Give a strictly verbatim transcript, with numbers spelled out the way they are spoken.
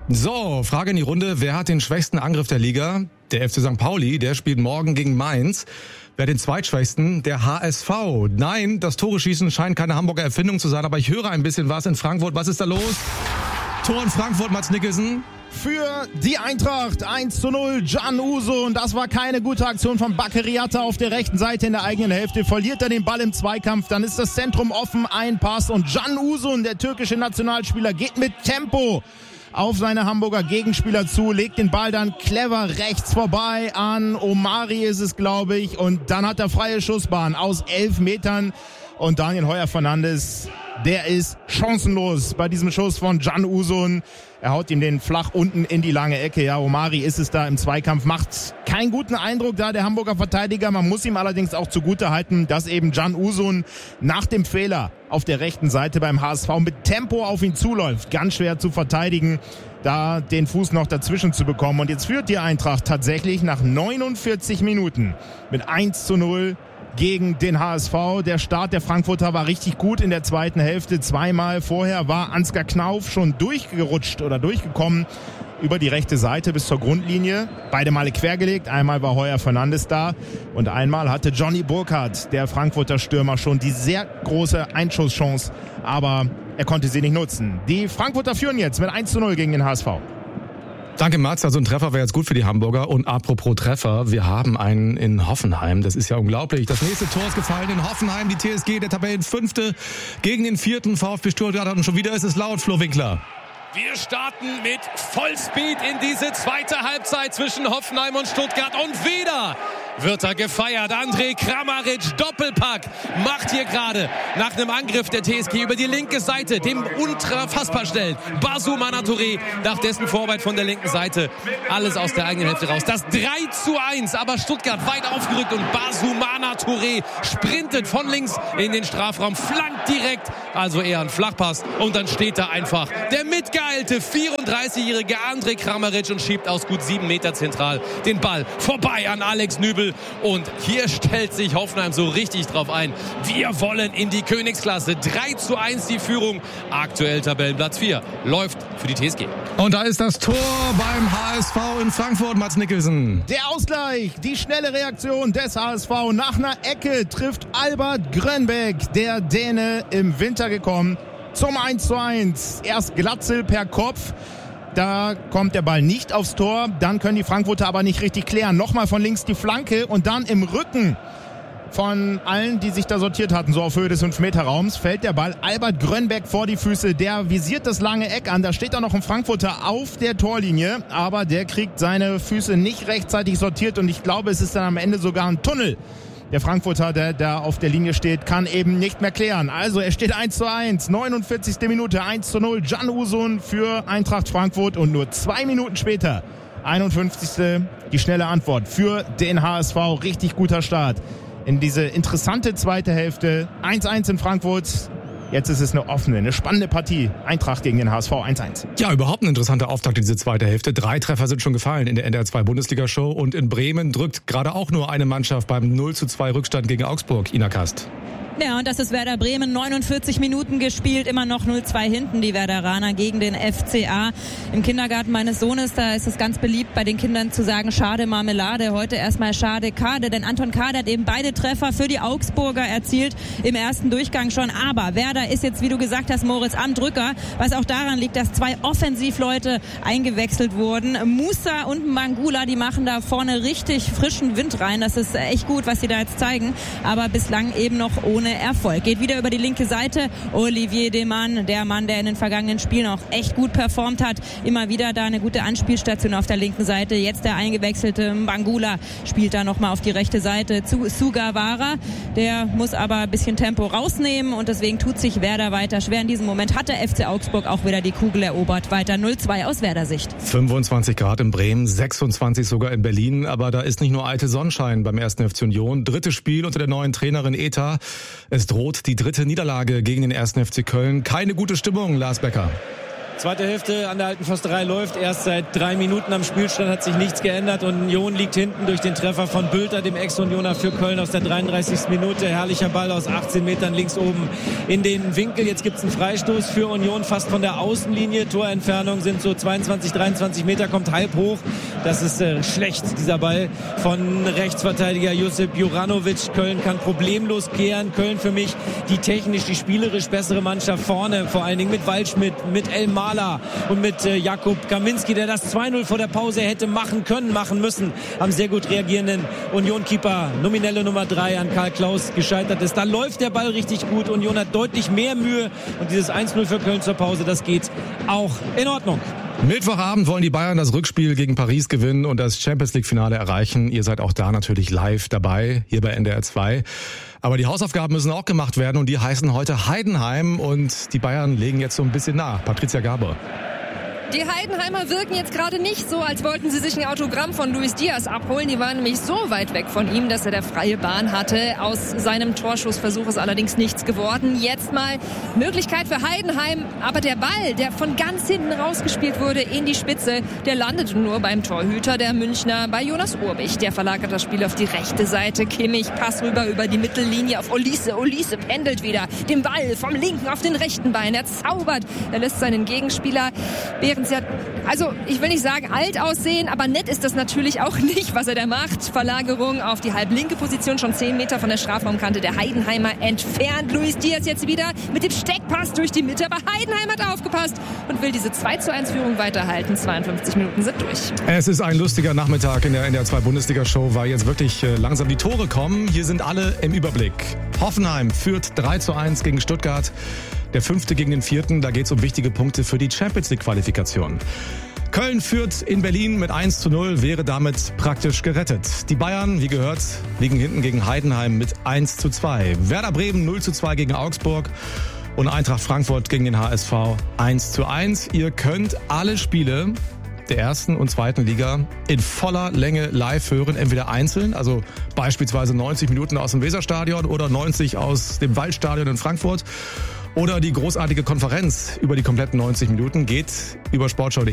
So, Frage in die Runde. Wer hat den schwächsten Angriff der Liga? Der F C Sankt Pauli, der spielt morgen gegen Mainz. Wer den zweitschwächsten? Der H S V. Nein, das Tore-Schießen scheint keine Hamburger Erfindung zu sein, aber ich höre ein bisschen was in Frankfurt. Was ist da los? Tor in Frankfurt, Mats Nicholson. Für die Eintracht eins zu null, Can Uzun. Das war keine gute Aktion von Bakary auf der rechten Seite in der eigenen Hälfte. Verliert er den Ball im Zweikampf, dann ist das Zentrum offen, ein Pass und Can Uzun, der türkische Nationalspieler, geht mit Tempo auf seine Hamburger Gegenspieler zu, legt den Ball dann clever rechts vorbei an Omari ist es, glaube ich, und dann hat er freie Schussbahn aus elf Metern und Daniel Heuer-Fernandes, der ist chancenlos bei diesem Schuss von Can Uzun. Er haut ihm den flach unten in die lange Ecke. Ja, Omari ist es da im Zweikampf, macht keinen guten Eindruck da, der Hamburger Verteidiger. Man muss ihm allerdings auch zugutehalten, dass eben Can Uzun nach dem Fehler auf der rechten Seite beim H S V mit Tempo auf ihn zuläuft. Ganz schwer zu verteidigen, da den Fuß noch dazwischen zu bekommen. Und jetzt führt die Eintracht tatsächlich nach neunundvierzig Minuten mit eins zu null gegen den H S V. Der Start der Frankfurter war richtig gut in der zweiten Hälfte. Zweimal vorher war Ansgar Knauf schon durchgerutscht oder durchgekommen über die rechte Seite bis zur Grundlinie. Beide Male quergelegt. Einmal war Heuer-Fernandes da und einmal hatte Johnny Burkhardt, der Frankfurter Stürmer, schon die sehr große Einschusschance, aber er konnte sie nicht nutzen. Die Frankfurter führen jetzt mit eins zu null gegen den H S V. Danke, Mats. Also ein Treffer wäre jetzt gut für die Hamburger. Und apropos Treffer, wir haben einen in Hoffenheim. Das ist ja unglaublich. Das nächste Tor ist gefallen in Hoffenheim. Die T S G, der Tabellenfünfte, gegen den vierten VfB Stuttgart. Und schon wieder ist es laut, Flo Winkler. Wir starten mit Vollspeed in diese zweite Halbzeit zwischen Hoffenheim und Stuttgart. Und wieder wird er gefeiert. Andrej Kramaric, Doppelpack, macht hier gerade nach einem Angriff der T S G über die linke Seite, dem unfassbar schnellen Bassoumana Touré, nach dessen Vorarbeit von der linken Seite alles aus der eigenen Hälfte raus. Das drei zu eins, aber Stuttgart weit aufgerückt und Bassoumana Touré sprintet von links in den Strafraum, flankt direkt, also eher ein Flachpass und dann steht da einfach der mitgeeilte vierunddreißigjährige Andrej Kramaric und schiebt aus gut sieben Meter zentral den Ball vorbei an Alex Nübel. Und hier stellt sich Hoffenheim so richtig drauf ein. Wir wollen in die Königsklasse. drei zu eins die Führung. Aktuell Tabellenplatz vier. Läuft für die T S G. Und da ist das Tor beim H S V in Frankfurt, Mats Nicholson. Der Ausgleich, die schnelle Reaktion des H S V. Nach einer Ecke trifft Albert Grönbeck, der Däne, im Winter gekommen, zum eins zu eins. Erst Glatzel per Kopf. Da kommt der Ball nicht aufs Tor, dann können die Frankfurter aber nicht richtig klären. Nochmal von links die Flanke und dann im Rücken von allen, die sich da sortiert hatten, so auf Höhe des fünf Meter Raums, fällt der Ball Albert Grönbeck vor die Füße. Der visiert das lange Eck an, da steht auch noch ein Frankfurter auf der Torlinie, aber der kriegt seine Füße nicht rechtzeitig sortiert und ich glaube, es ist dann am Ende sogar ein Tunnel. Der Frankfurter, der da auf der Linie steht, kann eben nicht mehr klären. Also er steht eins zu eins, neunundvierzigste Minute, eins zu null. Can Uzun für Eintracht Frankfurt und nur zwei Minuten später, einundfünfzigste die schnelle Antwort für den H S V. Richtig guter Start in diese interessante zweite Hälfte. eins zu eins in Frankfurt. Jetzt ist es eine offene, eine spannende Partie. Eintracht gegen den H S V eins zu eins. Ja, überhaupt ein interessanter Auftakt in diese zweite Hälfte. Drei Treffer sind schon gefallen in der N D R zwei Bundesliga-Show. Und in Bremen drückt gerade auch nur eine Mannschaft beim null zu zwei Rückstand gegen Augsburg. Ina Kast. Ja, und das ist Werder Bremen. neunundvierzig Minuten gespielt, immer noch null zwei hinten, die Werderaner gegen den F C A. Im Kindergarten meines Sohnes, da ist es ganz beliebt, bei den Kindern zu sagen, schade Marmelade. Heute erstmal schade Kade, denn Anton Kade hat eben beide Treffer für die Augsburger erzielt, im ersten Durchgang schon. Aber Werder ist jetzt, wie du gesagt hast, Moritz, am Drücker, was auch daran liegt, dass zwei Offensivleute eingewechselt wurden. Musa und Mangula, die machen da vorne richtig frischen Wind rein. Das ist echt gut, was sie da jetzt zeigen. Aber bislang eben noch ohne Erfolg. Geht wieder über die linke Seite. Olivier Demann, der Mann, der in den vergangenen Spielen auch echt gut performt hat. Immer wieder da eine gute Anspielstation auf der linken Seite. Jetzt der eingewechselte Mbangula spielt da nochmal auf die rechte Seite zu Sugawara. Der muss aber ein bisschen Tempo rausnehmen und deswegen tut sich Werder weiter schwer. In diesem Moment hat der F C Augsburg auch wieder die Kugel erobert. Weiter null zwei aus Werder-Sicht. fünfundzwanzig Grad in Bremen, sechsundzwanzig sogar in Berlin. Aber da ist nicht nur alte Sonnenschein beim ersten F C Union. Drittes Spiel unter der neuen Trainerin Eta. Es droht die dritte Niederlage gegen den ersten F C Köln. Keine gute Stimmung, Lars Becker. Zweite Hälfte an der alten Försterei läuft erst seit drei Minuten. Am Spielstand hat sich nichts geändert und Union liegt hinten durch den Treffer von Bülter, dem Ex-Unioner für Köln aus der dreiunddreißigsten Minute. Herrlicher Ball aus achtzehn Metern links oben in den Winkel. Jetzt gibt es einen Freistoß für Union fast von der Außenlinie. Torentfernung sind so zweiundzwanzig, dreiundzwanzig Meter, kommt halb hoch. Das ist äh, schlecht, dieser Ball von Rechtsverteidiger Josip Juranovic. Köln kann problemlos kehren. Köln für mich die technisch, die spielerisch bessere Mannschaft vorne, vor allen Dingen mit Waldschmidt, mit Elmar und mit äh, Jakub Kaminski, der das zwei null vor der Pause hätte machen können, machen müssen, am sehr gut reagierenden Union-Keeper, nominelle Nummer drei an Karl Klaus gescheitert ist. Da läuft der Ball richtig gut. Union hat deutlich mehr Mühe und dieses eins null für Köln zur Pause, das geht auch in Ordnung. Mittwochabend wollen die Bayern das Rückspiel gegen Paris gewinnen und das Champions-League-Finale erreichen. Ihr seid auch da natürlich live dabei, hier bei N D R zwei. Aber die Hausaufgaben müssen auch gemacht werden und die heißen heute Heidenheim und die Bayern legen jetzt so ein bisschen nach. Patricia Gaber. Die Heidenheimer wirken jetzt gerade nicht so, als wollten sie sich ein Autogramm von Luis Diaz abholen. Die waren nämlich so weit weg von ihm, dass er der freie Bahn hatte. Aus seinem Torschussversuch ist allerdings nichts geworden. Jetzt mal Möglichkeit für Heidenheim. Aber der Ball, der von ganz hinten rausgespielt wurde in die Spitze, der landete nur beim Torhüter der Münchner, bei Jonas Urbich. Der verlagert das Spiel auf die rechte Seite. Kimmich, Pass rüber über die Mittellinie auf Olise. Olise pendelt wieder den Ball vom linken auf den rechten Bein. Er zaubert. Er lässt seinen Gegenspieler während ja, also ich will nicht sagen alt aussehen, aber nett ist das natürlich auch nicht, was er da macht. Verlagerung auf die halblinke Position, schon zehn Meter von der Strafraumkante der Heidenheimer entfernt. Luis Diaz jetzt wieder mit dem Steckpass durch die Mitte, aber Heidenheim hat aufgepasst und will diese zwei zu eins Führung weiterhalten. zweiundfünfzig Minuten sind durch. Es ist ein lustiger Nachmittag in der N D R zwei Bundesliga-Show, weil jetzt wirklich langsam die Tore kommen. Hier sind alle im Überblick. Hoffenheim führt drei zu eins gegen Stuttgart. Der fünfte gegen den vierten, da geht es um wichtige Punkte für die Champions-League-Qualifikation. Köln führt in Berlin mit eins zu null, wäre damit praktisch gerettet. Die Bayern, wie gehört, liegen hinten gegen Heidenheim mit eins zu zwei. Werder Bremen null zu zwei gegen Augsburg und Eintracht Frankfurt gegen den H S V eins zu eins. Ihr könnt alle Spiele der ersten und zweiten Liga in voller Länge live hören, entweder einzeln, also beispielsweise neunzig Minuten aus dem Weserstadion oder neunzig aus dem Waldstadion in Frankfurt. Oder die großartige Konferenz über die kompletten neunzig Minuten geht über sportschau punkt de.